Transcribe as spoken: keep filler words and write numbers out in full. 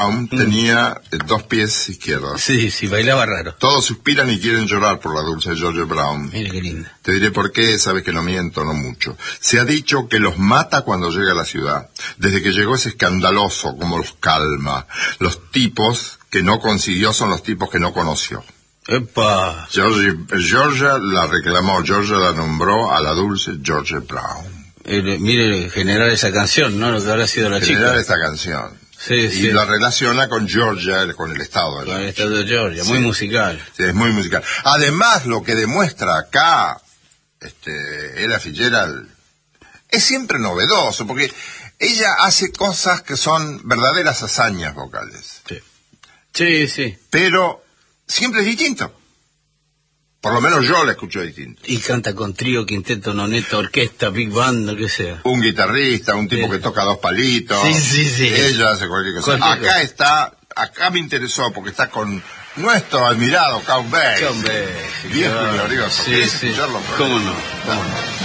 Brown tenía eh, dos pies izquierdos. Sí, sí, bailaba raro. Todos suspiran y quieren llorar por la dulce Georgia Brown. Mira qué linda. Te diré por qué, sabes que no miento, no mucho. Se ha dicho que los mata cuando llega a la ciudad. Desde que llegó es escandaloso, como los calma. Los tipos que no consiguió son los tipos que no conoció. ¡Epa! Georgia, Georgia la reclamó, Georgia la nombró a la dulce Georgia Brown. Eh, mire, generar esa canción, ¿no? Lo que habrá sido la Generar chica. esta canción. Sí, Y sí. la relaciona con Georgia, con el estado de Con el Georgia. estado de Georgia, muy Sí. musical. Sí, es muy musical. Además, lo que demuestra acá este, Ella Fitzgerald es siempre novedoso, porque ella hace cosas que son verdaderas hazañas vocales. Sí, sí. sí. Pero siempre es distinto. Por lo menos yo la escucho distinto. Y canta con trío, quinteto, noneta, orquesta, big band, lo que sea. Un guitarrista, un tipo Sí. que toca dos palitos. Sí, sí, sí. Ella hace cualquier cosa. Cualquier acá cosa. está, acá me interesó porque está con nuestro admirado Count Basie. Count Basie, Viejo y claro. glorioso. Sí, ¿Querés sí. escucharlo? ¿Cómo no? ¿Cómo no?